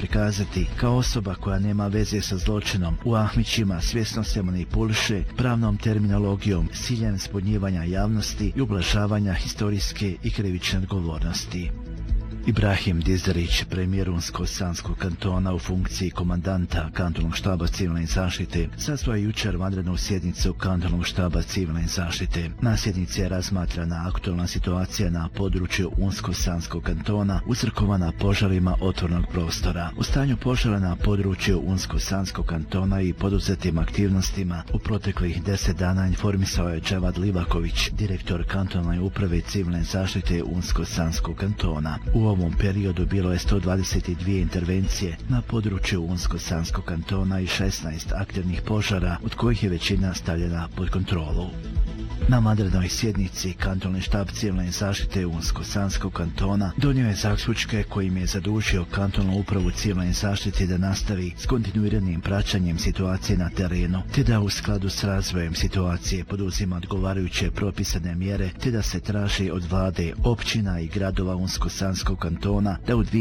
prikazati kao osoba koja nema veze sa zločinom. U Ahmićima svjesno se manipuliše pravnom terminologijom s ciljem spodnjivanja javnosti i ublažavanja historijske i krivične odgovornosti. Ibrahim Dizdarić, premijer Unsko-Sanskog kantona u funkciji komandanta kantonalnog štaba civilne zaštite, sazvao je jučer vanrednu sjednicu kantonalnog štaba civilne zaštite. Na sjednici je razmatrana aktualna situacija na području Unsko-Sanskog kantona uzrokovana požarima otvorenog prostora. O stanju požara na području Unsko-Sanskog kantona i poduzetim aktivnostima u proteklih 10 dana informisao je Dževad Livaković, direktor kantonalne uprave civilne zaštite Unsko-Sanskog kantona. U ovom periodu bilo je 122 intervencije na području Unsko-Sanskog kantona i 16 aktivnih požara, od kojih je većina stavljena pod kontrolu. Na vanrednoj sjednici kantonalni štab civilne zaštite Unsko-Sanskog kantona donio je zaključke kojim je zadužio kantonalnu upravu civilne zaštite da nastavi s kontinuiranim praćenjem situacije na terenu, te da u skladu s razvojem situacije poduzima odgovarajuće propisane mjere, te da se traži od vlade, općina i gradova Unsko-Sanskog kantona da u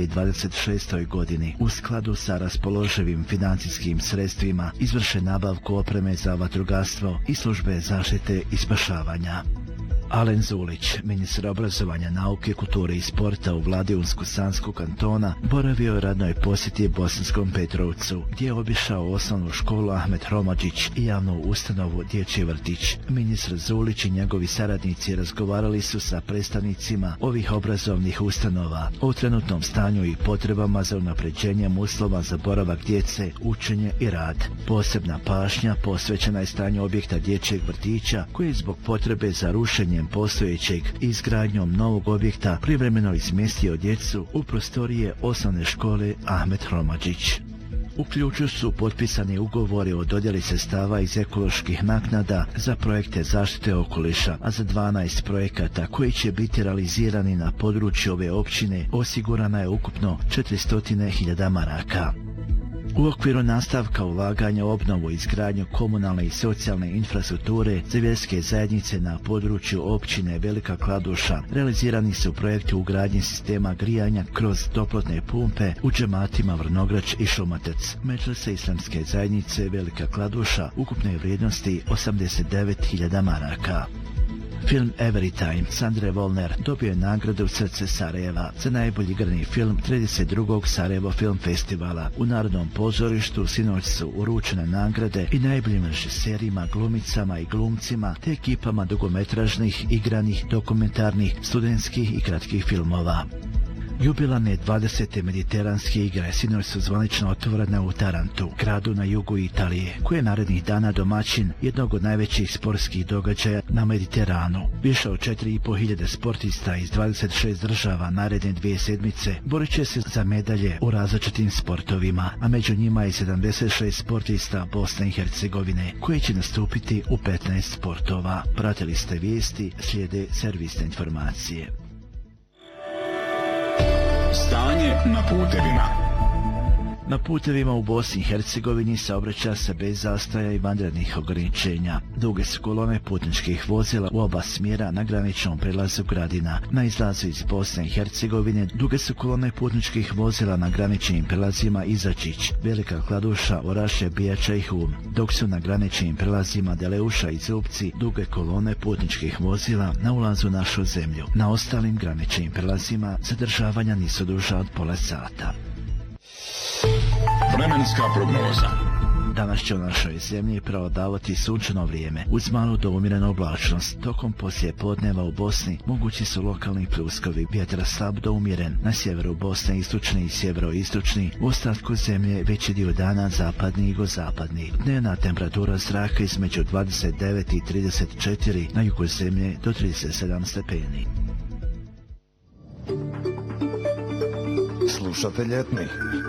2026. godini u skladu sa raspoloživim financijskim sredstvima izvrše nabavku opreme za vatrogastvo i službe zaštite i spašavanja. Alen Zulić, ministar obrazovanja, nauke, kulture i sporta u vladi Unsko-Sanskog kantona, boravio je radnoj posjeti Bosanskom Petrovcu, gdje je obišao osnovnu školu Ahmet Hromadžić i javnu ustanovu Dječji vrtić. Ministar Zulić i njegovi saradnici razgovarali su sa predstavnicima ovih obrazovnih ustanova o trenutnom stanju i potrebama za unapređenjem uslova za boravak djece, učenje i rad. Posebna pažnja posvećena je stanju objekta Dječjeg vrtića, koji je zbog potrebe za rušenje postojećeg i izgradnjom novog objekta privremeno izmjestio djecu u prostorije osnovne škole Ahmet Hromadžić. U ključu su potpisani ugovori o dodjeli sredstava iz ekoloških naknada za projekte zaštite okoliša, a za 12 projekata koji će biti realizirani na području ove općine osigurana je ukupno 400.000 maraka. U okviru nastavka ulaganja u obnovu i izgradnju komunalne i socijalne infrastrukture za vjerske zajednice na području općine Velika Kladuša realizirani su projekti ugradnje sistema grijanja kroz toplotne pumpe u džematima Vrnograč i Šumatec. Medžlise islamske zajednice Velika Kladuša ukupne vrijednosti 89.000 maraka. Film Everytime Sandre Volner dobio je nagradu Srce Sarajeva za najbolji igrani film 32. Sarajevo Film Festivala. U Narodnom pozorištu sinoć su uručene nagrade i najboljim režiserima, glumicama i glumcima te ekipama dugometražnih, igranih, dokumentarnih, studentskih i kratkih filmova. Jubilarne 20. mediteranske igre sinoć su zvanično otvorene u Tarantu, gradu na jugu Italije, koji je narednih dana domaćin jednog od najvećih sportskih događaja na Mediteranu. Više od 4.500 sportista iz 26 država naredne 2 sedmice borit će se za medalje u različitim sportovima, a među njima je 76 sportista Bosne i Hercegovine, koji će nastupiti u 15 sportova. Pratili ste vijesti, slijede servisne informacije. Stanje na putevima. Na putevima u Bosni i Hercegovini saobraća se bez zastoja i vanrednih ograničenja. Duge su kolone putničkih vozila u oba smjera na graničnom prelazu Gradina. Na izlazu iz Bosne i Hercegovine duge su kolone putničkih vozila na graničnim prelazima Izačić, Velika Kladuša, Orašje, Bijača i Hum, dok su na graničnim prelazima Deleuša i Zupci duge kolone putničkih vozila na ulazu u našu zemlju. Na ostalim graničnim prelazima zadržavanja nisu duža od pola sata. Vremenska prognoza. Danas će u našoj zemlji prevladavati sunčano vrijeme uz malu do umjerenu oblačnost. Tokom poslije podneva u Bosni mogući su lokalni pljuskovi, vjetar slab do umjeren. Na sjeveru Bosne istočni i sjeveroistočni, u ostatku zemlje veći dio dana zapadni i jugozapadni. Dnevna temperatura zraka između 29 i 34, na jugu zemlje do 37 stepeni. Slušate Ljetni.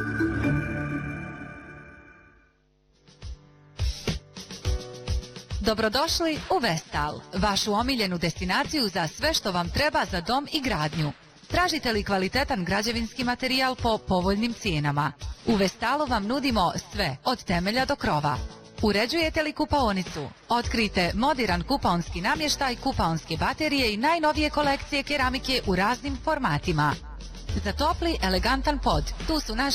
Dobrodošli u Vestal, vašu omiljenu destinaciju za sve što vam treba za dom i gradnju. Tražite li kvalitetan građevinski materijal po povoljnim cijenama? U Vestalu vam nudimo sve, od temelja do krova. Uređujete li kupaonicu? Otkrite moderan kupaonski namještaj, kupaonske baterije i najnovije kolekcije keramike u raznim formatima. Za topli, elegantan pod, tu su naši